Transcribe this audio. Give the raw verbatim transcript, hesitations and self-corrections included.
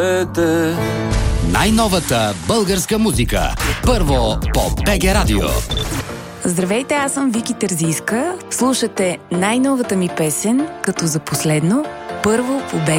Най-новата българска музика. Първо по БГ Радио. Здравейте, аз съм Вики Терзийска. Слушате най-новата ми песен, като за последно, първо по БГ